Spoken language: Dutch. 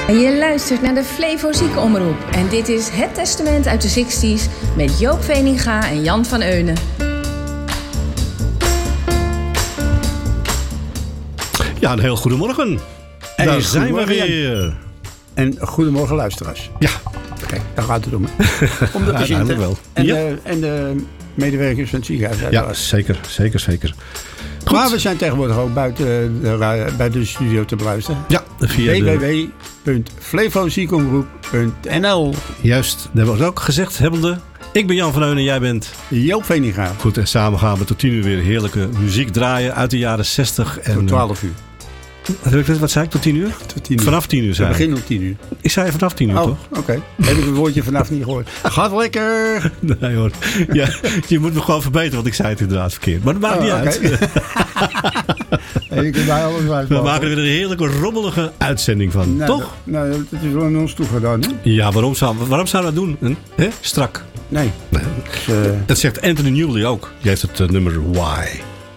Je luistert naar de Flevo Ziekenomroep. En dit is Het Testament uit de 60s met Joop Veninga en Jan van Eunen. Ja, een heel goedemorgen. En daar zijn we weer. En goedemorgen luisteraars. Ja. Kijk, daar gaat het om. Om de patiënten wel. En de medewerkers van het ziekenhuis. Ja, zeker. Goed. Maar we zijn tegenwoordig ook buiten de studio te beluisteren. Ja, via www.flevoziekenomroep.nl. Juist, dat hebben we ook gezegd, hebbende. Ik ben Jan van Eunen en jij bent Joop Veninga. Goed, en samen gaan we tot 10 uur weer heerlijke muziek draaien uit de jaren 60. En, tot 12 uur. Wat zei ik, tot 10 uur? Tot 10 uur. Vanaf 10 uur zijn we. We beginnen om 10 uur. Ik zei vanaf 10 uur, toch? Oké. Heb ik het woordje vanaf niet gehoord. Gaat lekker! Nee hoor. Ja, je moet me gewoon verbeteren, want ik zei het inderdaad verkeerd. Maar dat maakt niet uit. Je kunt bij alles we maken er weer een heerlijke, rommelige uitzending van, toch? Nou, dat is wel aan ons toegedaan, hè? Ja, waarom zouden we dat doen? Hè? Strak. Nee. Dat zegt Anthony Newley ook. Die heeft het nummer Why.